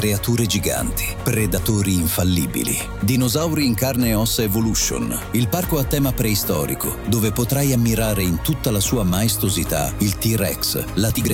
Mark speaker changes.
Speaker 1: Creature giganti, predatori infallibili, dinosauri in carne e ossa Evolution, il parco a tema preistorico, dove potrai ammirare in tutta la sua maestosità il T-Rex, la tigre